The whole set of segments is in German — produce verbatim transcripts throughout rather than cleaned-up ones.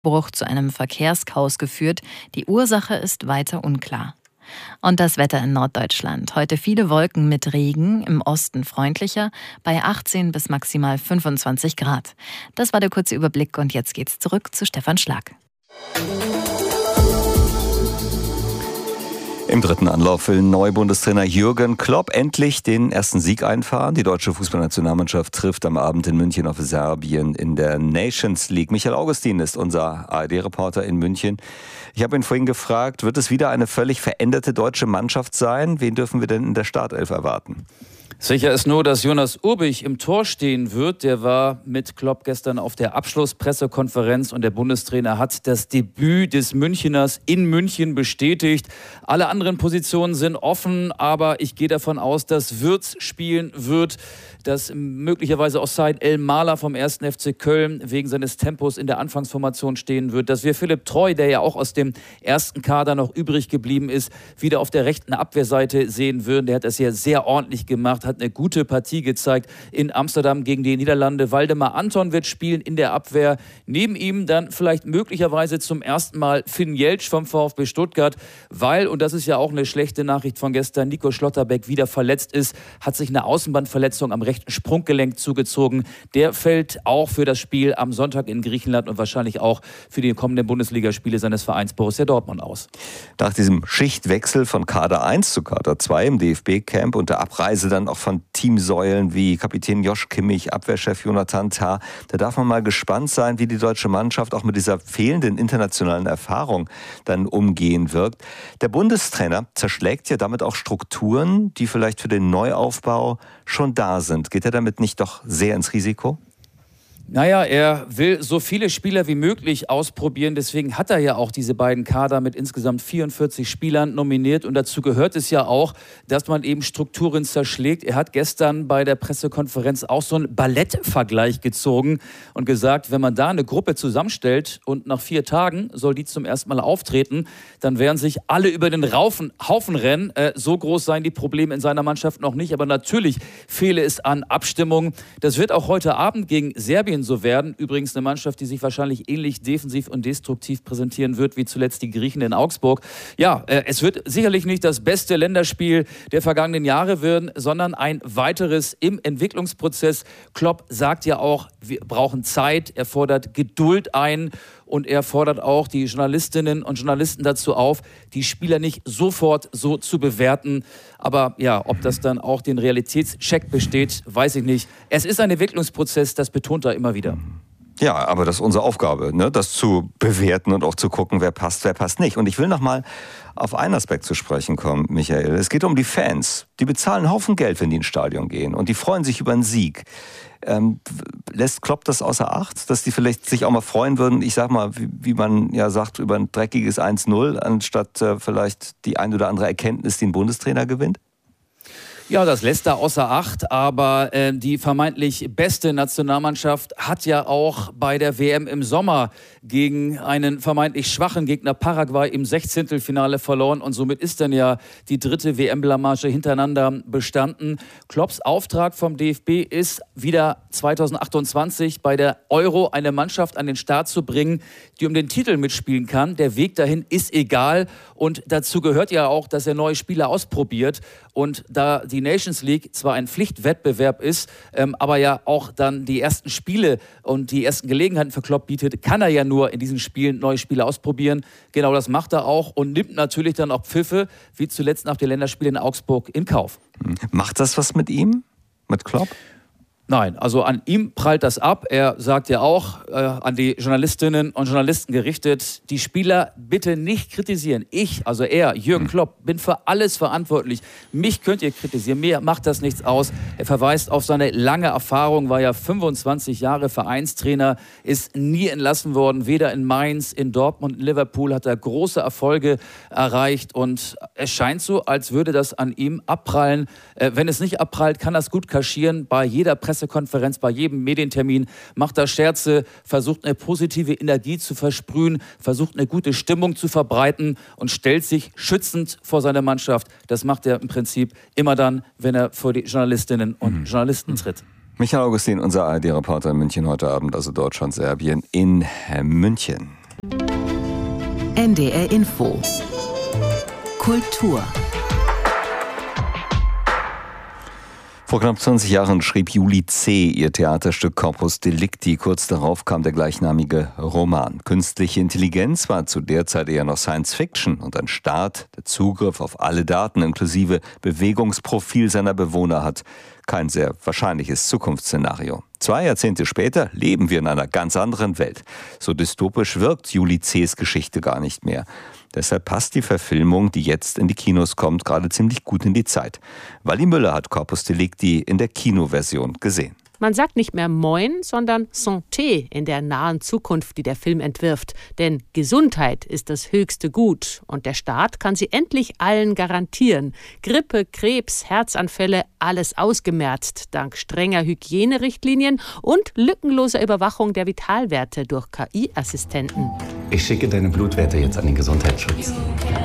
Bruch zu einem Verkehrschaos geführt. Die Ursache ist weiter unklar. Und das Wetter in Norddeutschland. Heute viele Wolken mit Regen, im Osten freundlicher, bei achtzehn bis maximal fünfundzwanzig Grad. Das war der kurze Überblick und jetzt geht's zurück zu Stefan Schlag. Im dritten Anlauf will Neubundestrainer Jürgen Klopp endlich den ersten Sieg einfahren. Die deutsche Fußballnationalmannschaft trifft am Abend in München auf Serbien in der Nations League. Michael Augustin ist unser A R D-Reporter in München. Ich habe ihn vorhin gefragt, wird es wieder eine völlig veränderte deutsche Mannschaft sein? Wen dürfen wir denn in der Startelf erwarten? Sicher ist nur, dass Jonas Urbich im Tor stehen wird. Der war mit Klopp gestern auf der Abschlusspressekonferenz und der Bundestrainer hat das Debüt des Müncheners in München bestätigt. Alle anderen Positionen sind offen, aber ich gehe davon aus, dass Wirtz spielen wird, dass möglicherweise auch Said El-Mahler vom ersten F C Köln wegen seines Tempos in der Anfangsformation stehen wird, dass wir Philipp Treu, der ja auch aus dem ersten Kader noch übrig geblieben ist, wieder auf der rechten Abwehrseite sehen würden. Der hat das ja sehr ordentlich gemacht, hat eine gute Partie gezeigt in Amsterdam gegen die Niederlande. Waldemar Anton wird spielen in der Abwehr. Neben ihm dann vielleicht möglicherweise zum ersten Mal Finn Jeltsch vom VfB Stuttgart, weil, und das ist ja auch eine schlechte Nachricht von gestern, Nico Schlotterbeck wieder verletzt ist, hat sich eine Außenbandverletzung am rechten Sprunggelenk zugezogen. Der fällt auch für das Spiel am Sonntag in Griechenland und wahrscheinlich auch für die kommenden Bundesligaspiele seines Vereins Borussia Dortmund aus. Nach diesem Schichtwechsel von Kader eins zu Kader zwei im D F B-Camp und der Abreise dann auch von Teamsäulen wie Kapitän Josh Kimmich, Abwehrchef Jonathan Tah, da darf man mal gespannt sein, wie die deutsche Mannschaft auch mit dieser fehlenden internationalen Erfahrung dann umgehen wird. Der Bundestrainer zerschlägt ja damit auch Strukturen, die vielleicht für den Neuaufbau schon da sind. Geht er damit nicht doch sehr ins Risiko? Naja, er will so viele Spieler wie möglich ausprobieren. Deswegen hat er ja auch diese beiden Kader mit insgesamt vierundvierzig Spielern nominiert. Und dazu gehört es ja auch, dass man eben Strukturen zerschlägt. Er hat gestern bei der Pressekonferenz auch so einen Ballettvergleich gezogen und gesagt, wenn man da eine Gruppe zusammenstellt und nach vier Tagen soll die zum ersten Mal auftreten, dann werden sich alle über den Raufen, Haufen rennen. Äh, so groß seien die Probleme in seiner Mannschaft noch nicht. Aber natürlich fehle es an Abstimmung. Das wird auch heute Abend gegen Serbien so werden. Übrigens eine Mannschaft, die sich wahrscheinlich ähnlich defensiv und destruktiv präsentieren wird, wie zuletzt die Griechen in Augsburg. Ja, äh, es wird sicherlich nicht das beste Länderspiel der vergangenen Jahre werden, sondern ein weiteres im Entwicklungsprozess. Klopp sagt ja auch, wir brauchen Zeit. Er fordert Geduld ein und er fordert auch die Journalistinnen und Journalisten dazu auf, die Spieler nicht sofort so zu bewerten. Aber ja, ob das dann auch den Realitätscheck besteht, weiß ich nicht. Es ist ein Entwicklungsprozess, das betont er immer wieder. Ja, aber das ist unsere Aufgabe, ne? Das zu bewerten und auch zu gucken, wer passt, wer passt nicht. Und ich will noch mal auf einen Aspekt zu sprechen kommen, Michael. Es geht um die Fans. Die bezahlen einen Haufen Geld, wenn die ins Stadion gehen. Und die freuen sich über einen Sieg. Ähm, lässt Klopp das außer Acht, dass die vielleicht sich auch mal freuen würden, ich sag mal, wie, wie man ja sagt, über ein dreckiges eins null, anstatt äh, vielleicht die ein oder andere Erkenntnis, die ein Bundestrainer gewinnt? Ja, das lässt er außer Acht, aber äh, die vermeintlich beste Nationalmannschaft hat ja auch bei der W M im Sommer gegen einen vermeintlich schwachen Gegner Paraguay im Sechzehntelfinale verloren und somit ist dann ja die dritte W M-Blamage hintereinander bestanden. Klopps Auftrag vom D F B ist, wieder zweitausendachtundzwanzig bei der Euro eine Mannschaft an den Start zu bringen, die um den Titel mitspielen kann. Der Weg dahin ist egal und dazu gehört ja auch, dass er neue Spieler ausprobiert und da die Nations League zwar ein Pflichtwettbewerb ist, ähm, aber ja auch dann die ersten Spiele und die ersten Gelegenheiten für Klopp bietet, kann er ja nur in diesen Spielen neue Spiele ausprobieren. Genau das macht er auch und nimmt natürlich dann auch Pfiffe, wie zuletzt nach den Länderspielen in Augsburg, in Kauf. Macht das was mit ihm, mit Klopp? Nein, also an ihm prallt das ab. Er sagt ja auch äh, an die Journalistinnen und Journalisten gerichtet, die Spieler bitte nicht kritisieren. Ich, also er, Jürgen Klopp, bin für alles verantwortlich. Mich könnt ihr kritisieren, mir macht das nichts aus. Er verweist auf seine lange Erfahrung, war ja fünfundzwanzig Jahre Vereinstrainer, ist nie entlassen worden, weder in Mainz, in Dortmund, in Liverpool hat er große Erfolge erreicht und es scheint so, als würde das an ihm abprallen. Äh, wenn es nicht abprallt, kann das gut kaschieren bei jeder Presse Pressekonferenz, bei jedem Medientermin, macht er Scherze, versucht eine positive Energie zu versprühen, versucht eine gute Stimmung zu verbreiten und stellt sich schützend vor seine Mannschaft. Das macht er im Prinzip immer dann, wenn er vor die Journalistinnen und mhm. Journalisten tritt. Michael Augustin, unser A R D-Reporter in München heute Abend, also Deutschland, Serbien in München. N D R Info. Kultur. Vor knapp zwanzig Jahren schrieb Julie C. ihr Theaterstück Corpus Delicti. Kurz darauf kam der gleichnamige Roman. Künstliche Intelligenz war zu der Zeit eher noch Science Fiction und ein Staat, der Zugriff auf alle Daten inklusive Bewegungsprofil seiner Bewohner hat, kein sehr wahrscheinliches Zukunftsszenario. Zwei Jahrzehnte später leben wir in einer ganz anderen Welt. So dystopisch wirkt Julie C.'s Geschichte gar nicht mehr. Deshalb passt die Verfilmung, die jetzt in die Kinos kommt, gerade ziemlich gut in die Zeit. Wally Müller hat Corpus Delicti in der Kinoversion gesehen. Man sagt nicht mehr Moin, sondern Santé in der nahen Zukunft, die der Film entwirft. Denn Gesundheit ist das höchste Gut und der Staat kann sie endlich allen garantieren. Grippe, Krebs, Herzanfälle, alles ausgemerzt, dank strenger Hygienerichtlinien und lückenloser Überwachung der Vitalwerte durch K I-Assistenten. Ich schicke deine Blutwerte jetzt an den Gesundheitsschutz.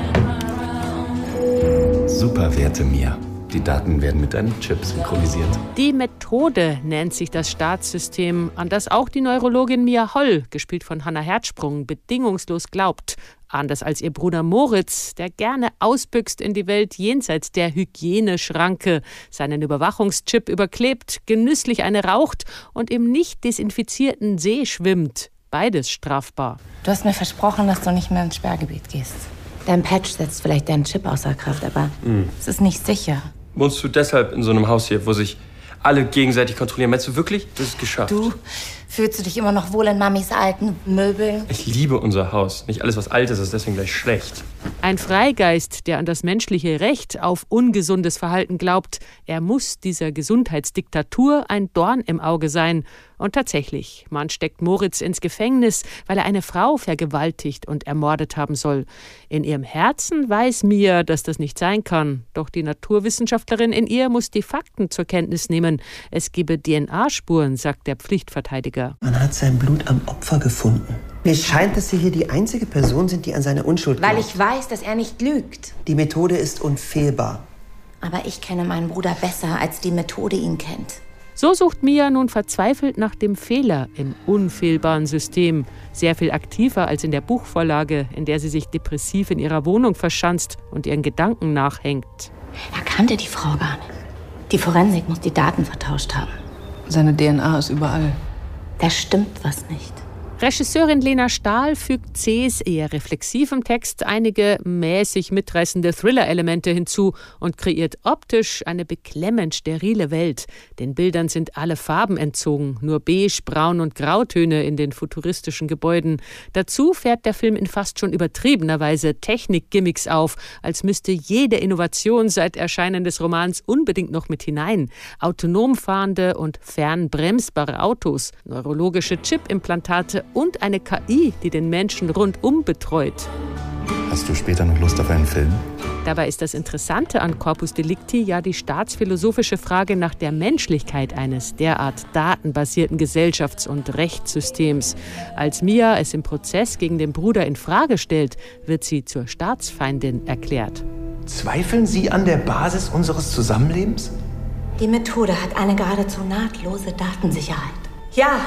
Super Werte, Mia. Die Daten werden mit einem Chip synchronisiert. Die Methode nennt sich das Staatssystem, an das auch die Neurologin Mia Holl, gespielt von Hannah Herzsprung, bedingungslos glaubt. Anders als ihr Bruder Moritz, der gerne ausbüchst in die Welt jenseits der Hygieneschranke, seinen Überwachungschip überklebt, genüsslich eine raucht und im nicht desinfizierten See schwimmt. Beides strafbar. Du hast mir versprochen, dass du nicht mehr ins Sperrgebiet gehst. Dein Patch setzt vielleicht deinen Chip außer Kraft, aber mm. es ist nicht sicher. Wohnst du deshalb in so einem Haus hier, wo sich alle gegenseitig kontrollieren? Meinst du wirklich, das ist geschafft? Du, fühlst du dich immer noch wohl in Mamis alten Möbeln? Ich liebe unser Haus. Nicht alles, was alt ist, ist deswegen gleich schlecht. Ein Freigeist, der an das menschliche Recht auf ungesundes Verhalten glaubt. Er muss dieser Gesundheitsdiktatur ein Dorn im Auge sein. Und tatsächlich, man steckt Moritz ins Gefängnis, weil er eine Frau vergewaltigt und ermordet haben soll. In ihrem Herzen weiß Mia, dass das nicht sein kann. Doch die Naturwissenschaftlerin in ihr muss die Fakten zur Kenntnis nehmen. Es gebe D N A-Spuren, sagt der Pflichtverteidiger. Man hat sein Blut am Opfer gefunden. Mir scheint, dass Sie hier die einzige Person sind, die an seine Unschuld glaubt. Weil ich weiß, dass er nicht lügt. Die Methode ist unfehlbar. Aber ich kenne meinen Bruder besser, als die Methode ihn kennt. So sucht Mia nun verzweifelt nach dem Fehler im unfehlbaren System. Sehr viel aktiver als in der Buchvorlage, in der sie sich depressiv in ihrer Wohnung verschanzt und ihren Gedanken nachhängt. Er kannte die Frau gar nicht. Die Forensik muss die Daten vertauscht haben. Seine D N A ist überall. Da stimmt was nicht. Regisseurin Lena Stahl fügt C's eher reflexivem Text einige mäßig mitreißende Thriller-Elemente hinzu und kreiert optisch eine beklemmend sterile Welt. Den Bildern sind alle Farben entzogen, nur beige, braun und grautöne in den futuristischen Gebäuden. Dazu fährt der Film in fast schon übertriebener Weise Technik-Gimmicks auf, als müsste jede Innovation seit Erscheinen des Romans unbedingt noch mit hinein. Autonom fahrende und fernbremsbare Autos, neurologische Chip-Implantate und eine K I, die den Menschen rundum betreut. Hast du später noch Lust auf einen Film? Dabei ist das Interessante an Corpus Delicti ja die staatsphilosophische Frage nach der Menschlichkeit eines derart datenbasierten Gesellschafts- und Rechtssystems. Als Mia es im Prozess gegen den Bruder in Frage stellt, wird sie zur Staatsfeindin erklärt. Zweifeln Sie an der Basis unseres Zusammenlebens? Die Methode hat eine geradezu nahtlose Datensicherheit. Ja,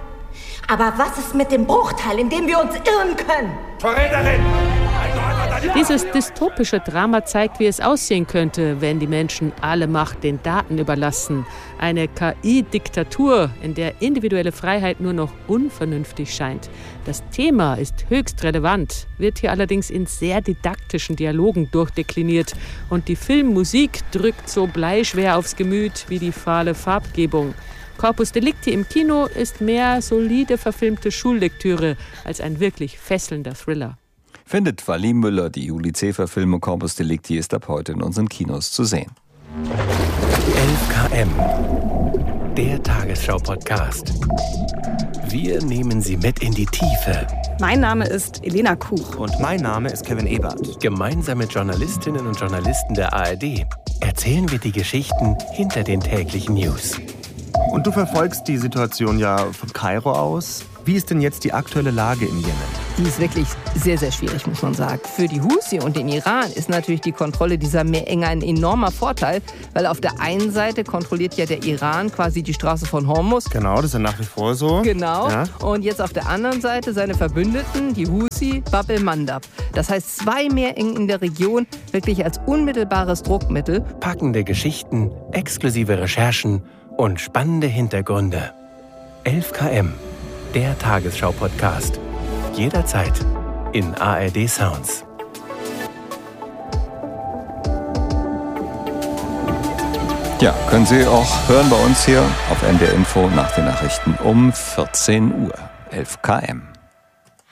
aber was ist mit dem Bruchteil, in dem wir uns irren können? Verräterin! Dieses dystopische Drama zeigt, wie es aussehen könnte, wenn die Menschen alle Macht den Daten überlassen. Eine K I-Diktatur, in der individuelle Freiheit nur noch unvernünftig scheint. Das Thema ist höchst relevant, wird hier allerdings in sehr didaktischen Dialogen durchdekliniert. Und die Filmmusik drückt so bleischwer aufs Gemüt wie die fahle Farbgebung. Corpus Delicti im Kino ist mehr solide verfilmte Schullektüre als ein wirklich fesselnder Thriller. Findet Wally Müller, die Julie C.-Verfilmung Corpus Delicti ist ab heute in unseren Kinos zu sehen. elf K M, der Tagesschau-Podcast. Wir nehmen Sie mit in die Tiefe. Mein Name ist Elena Kuch. Und mein Name ist Kevin Ebert. Gemeinsam mit Journalistinnen und Journalisten der A R D erzählen wir die Geschichten hinter den täglichen News. Und du verfolgst die Situation ja von Kairo aus. Wie ist denn jetzt die aktuelle Lage im Jemen? Die ist wirklich sehr, sehr schwierig, muss man sagen. Für die Houthi und den Iran ist natürlich die Kontrolle dieser Meerenge ein enormer Vorteil, weil auf der einen Seite kontrolliert ja der Iran quasi die Straße von Hormuz. Genau, das ist ja nach wie vor so. Genau. Ja. Und jetzt auf der anderen Seite seine Verbündeten, die Houthi, Bab el-Mandab. Das heißt, zwei Meerengen in der Region wirklich als unmittelbares Druckmittel. Packende Geschichten, exklusive Recherchen und spannende Hintergründe. elf Kilometer, der Tagesschau-Podcast. Jederzeit in A R D Sounds. Ja, können Sie auch hören bei uns hier auf N D R Info nach den Nachrichten um vierzehn Uhr. elf Kilometer.